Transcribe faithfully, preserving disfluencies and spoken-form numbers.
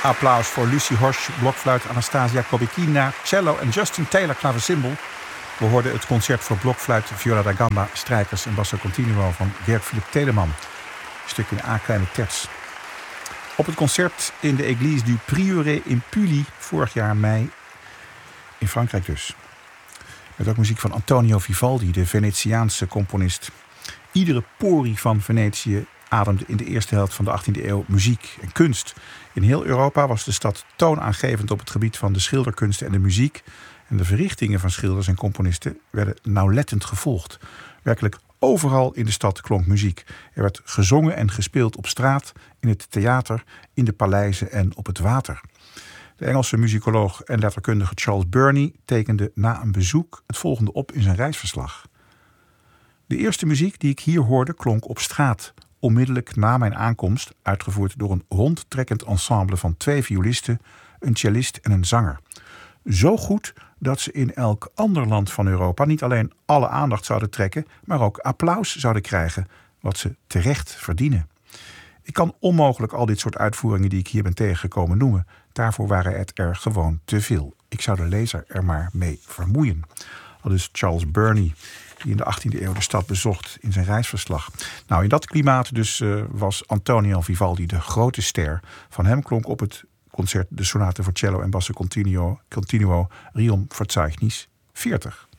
Applaus voor Lucie Horsch, blokfluit, Anastasia Kobykina, cello en Justin Taylor, klavecimbal. We hoorden het concert voor blokfluit, viola da gamba, strijkers en basso continuo van Gert Philipp Telemann. Een stuk in A kleine terts. Op het concert in de Église du Prieuré in Pully, vorig jaar mei, in Frankrijk dus. Met ook muziek van Antonio Vivaldi, de Venetiaanse componist. Iedere porie van Venetië ademde in de eerste helft van de achttiende eeuw muziek en kunst. In heel Europa was de stad toonaangevend op het gebied van de schilderkunsten en de muziek. En de verrichtingen van schilders en componisten werden nauwlettend gevolgd. Werkelijk overal in de stad klonk muziek. Er werd gezongen en gespeeld op straat, in het theater, in de paleizen en op het water. De Engelse muzikoloog en letterkundige Charles Burney tekende na een bezoek het volgende op in zijn reisverslag. De eerste muziek die ik hier hoorde klonk op straat, onmiddellijk na mijn aankomst, uitgevoerd door een rondtrekkend ensemble van twee violisten, een cellist en een zanger. Zo goed dat ze in elk ander land van Europa niet alleen alle aandacht zouden trekken, maar ook applaus zouden krijgen, wat ze terecht verdienen. Ik kan onmogelijk al dit soort uitvoeringen die ik hier ben tegengekomen noemen. Daarvoor waren het er gewoon te veel. Ik zou de lezer er maar mee vermoeien. Aldus Charles Burney, die in de achttiende eeuw de stad bezocht in zijn reisverslag. Nou, in dat klimaat dus uh, was Antonio Vivaldi de grote ster. Van hem klonk op het concert de sonate voor cello en basso continuo, continuo Riom Verzeichnis veertig.